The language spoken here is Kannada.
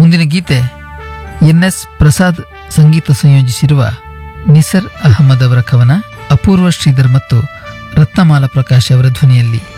ಮುಂದಿನ ಗೀತೆ ಎನ್.ಎಸ್. ಪ್ರಸಾದ್ ಸಂಗೀತ ಸಂಯೋಜಿಸಿರುವ ನಿಸರ್ ಅಹಮದ್ ಅವರ ಕವನ, ಅಪೂರ್ವ ಶ್ರೀಧರ್ ಮತ್ತು ರತ್ನಮಾಲಾ ಪ್ರಕಾಶ್ ಅವರ ಧ್ವನಿಯಲ್ಲಿ.